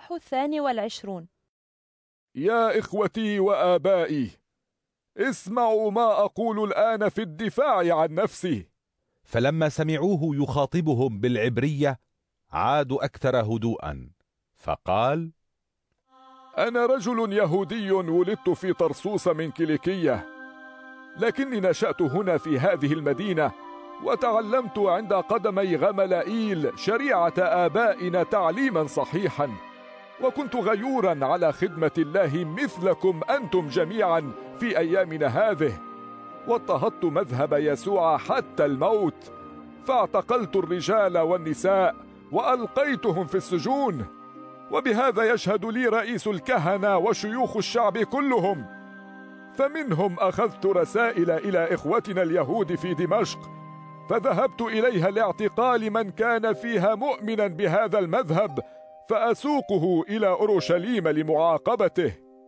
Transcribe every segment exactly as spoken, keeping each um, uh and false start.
الإصحاح الثاني والعشرون. يا إخوتي وآبائي، اسمعوا ما أقول الآن في الدفاع عن نفسي. فلما سمعوه يخاطبهم بالعبرية عادوا أكثر هدوءا، فقال: أنا رجل يهودي ولدت في طرسوس من كيليكية، لكني نشأت هنا في هذه المدينة، وتعلمت عند قدمي غملائيل شريعة آبائنا تعليما صحيحا، وكنت غيورا على خدمة الله مثلكم أنتم جميعا في أيامنا هذه، واضطهدت مذهب يسوع حتى الموت، فاعتقلت الرجال والنساء وألقيتهم في السجون، وبهذا يشهد لي رئيس الكهنة وشيوخ الشعب كلهم. فمنهم أخذت رسائل إلى إخوتنا اليهود في دمشق، فذهبت إليها لاعتقال من كان فيها مؤمنا بهذا المذهب، فأسوقه إلى أورشليم لمعاقبته.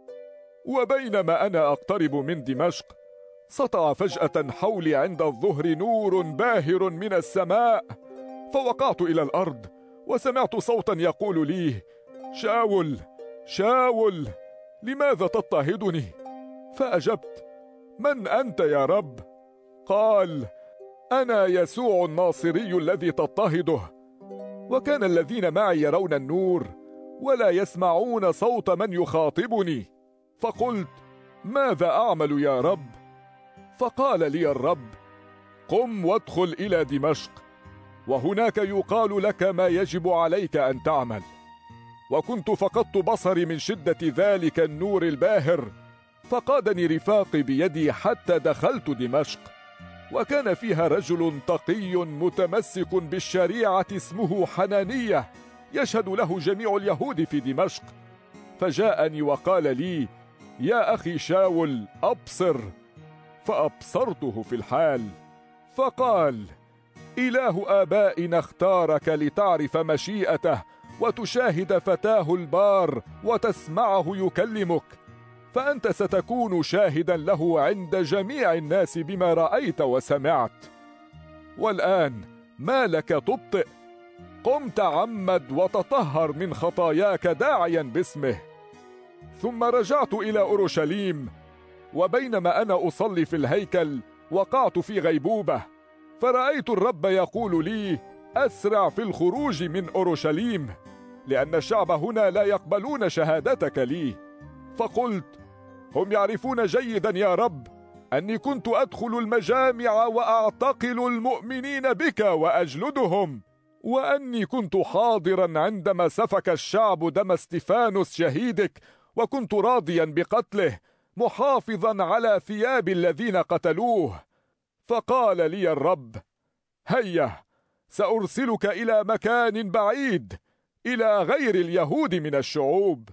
وبينما أنا أقترب من دمشق، سطع فجأة حولي عند الظهر نور باهر من السماء، فوقعت إلى الأرض، وسمعت صوتا يقول لي: شاول شاول، لماذا تضطهدني؟ فأجبت: من أنت يا رب؟ قال: أنا يسوع الناصري الذي تضطهده. وكان الذين معي يرون النور ولا يسمعون صوت من يخاطبني، فقلت: ماذا أعمل يا رب؟ فقال لي الرب: قم وادخل إلى دمشق، وهناك يقال لك ما يجب عليك أن تعمل. وكنت فقدت بصري من شدة ذلك النور الباهر، فقادني رفاقي بيدي حتى دخلت دمشق، وكان فيها رجل تقي متمسك بالشريعة اسمه حنانية، يشهد له جميع اليهود في دمشق، فجاءني وقال لي: يا أخي شاول، أبصر. فأبصرته في الحال، فقال: إله آبائنا اختارك لتعرف مشيئته، وتشاهد فتاه البار، وتسمعه يكلمك، فأنت ستكون شاهدا له عند جميع الناس بما رأيت وسمعت. والآن ما لك تبطئ؟ قم تعمد وتطهر من خطاياك داعيا باسمه. ثم رجعت إلى أورشليم، وبينما أنا أصلي في الهيكل وقعت في غيبوبة، فرأيت الرب يقول لي: أسرع في الخروج من أورشليم، لأن الشعب هنا لا يقبلون شهادتك لي. فقلت: هم يعرفون جيدا يا رب أني كنت أدخل المجامع وأعتقل المؤمنين بك وأجلدهم، وأني كنت حاضرا عندما سفك الشعب دم استفانوس شهيدك، وكنت راضيا بقتله، محافظا على ثياب الذين قتلوه. فقال لي الرب: هيا، سأرسلك إلى مكان بعيد، إلى غير اليهود من الشعوب.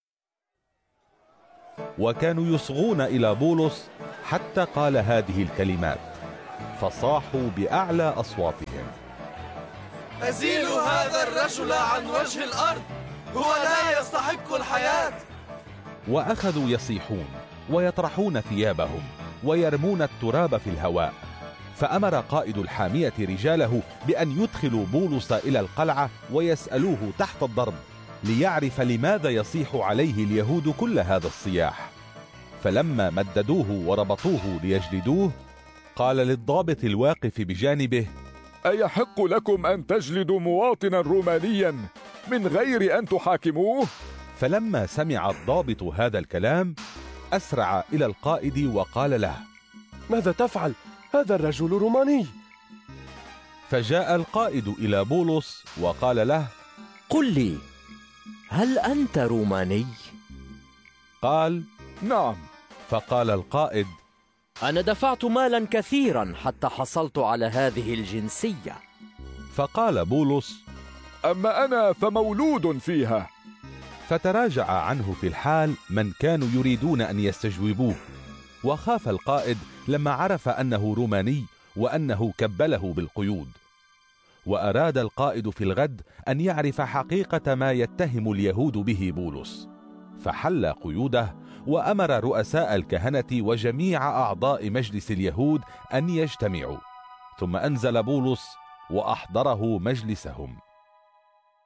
وكانوا يصغون إلى بولس حتى قال هذه الكلمات، فصاحوا بأعلى أصواتهم: أزيلوا هذا الرجل عن وجه الأرض، هو لا يستحق الحياة. وأخذوا يصيحون ويطرحون ثيابهم ويرمون التراب في الهواء. فأمر قائد الحامية رجاله بأن يدخلوا بولس إلى القلعة ويسألوه تحت الضرب، ليعرف لماذا يصيح عليه اليهود كل هذا الصياح. فلما مددوه وربطوه ليجلدوه، قال للضابط الواقف بجانبه: أيحق لكم أن تجلدوا مواطنا رومانيا من غير أن تحاكموه؟ فلما سمع الضابط هذا الكلام أسرع إلى القائد وقال له: ماذا تفعل؟ هذا الرجل روماني. فجاء القائد إلى بولس وقال له: قل لي، هل أنت روماني؟ قال: نعم. فقال القائد: أنا دفعت مالا كثيرا حتى حصلت على هذه الجنسية. فقال بولس: أما أنا فمولود فيها. فتراجع عنه في الحال من كانوا يريدون أن يستجوبوه، وخاف القائد لما عرف أنه روماني وأنه كبله بالقيود. وأراد القائد في الغد أن يعرف حقيقة ما يتهم اليهود به بولس، فحل قيوده وأمر رؤساء الكهنة وجميع أعضاء مجلس اليهود أن يجتمعوا، ثم أنزل بولس وأحضره مجلسهم.